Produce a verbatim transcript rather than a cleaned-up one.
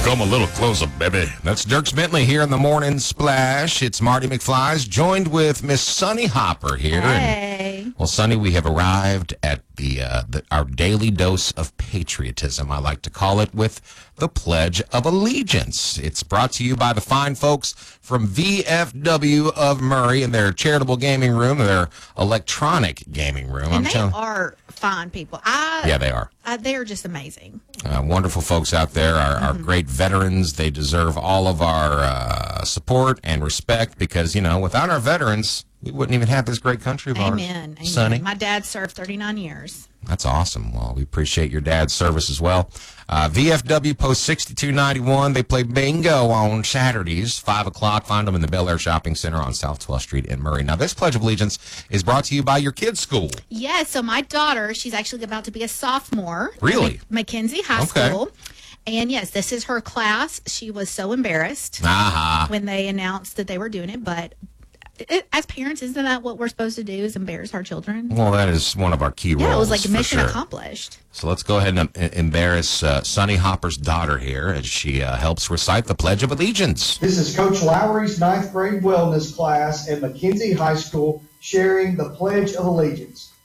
Come a little closer, baby. That's Dirks Bentley here in the Morning Splash. It's Marty McFly's joined with Miss Sunny Hopper here. Hey. And, well, Sunny, we have arrived at the, uh, the our daily dose of patriotism, I like to call it, with the Pledge of Allegiance. It's brought to you by the fine folks from V F W of Murray and their charitable gaming room, their electronic gaming room. And I'm they telling- are fine people. I, Yeah, they are. I, they are just amazing. Uh, wonderful folks out there, our, our great veterans. They deserve all of our uh, support and respect because, you know, without our veterans, we wouldn't even have this great country of Amen. ours. Amen. Sonny. My dad served thirty-nine years. That's awesome. Well, we appreciate your dad's service as well. Uh, V F W Post sixty-two ninety-one. They play bingo on Saturdays, five o'clock. Find them in the Bel Air Shopping Center on South twelfth Street in Murray. Now, this Pledge of Allegiance is brought to you by your kids' school. Yeah, so my daughter, she's actually about to be a sophomore. Really? At Mackenzie High Okay. School. And yes, this is her class. She was so embarrassed Aha. when they announced that they were doing it, but it, as parents, isn't that what we're supposed to do, is embarrass our children? Well, that is one of our key roles. Yeah, it was like for mission sure. accomplished. So let's go ahead and uh, embarrass uh, Sunny Hopper's daughter here as she uh, helps recite the Pledge of Allegiance. This is Coach Lowry's ninth grade wellness class at Mackenzie High School sharing the Pledge of Allegiance.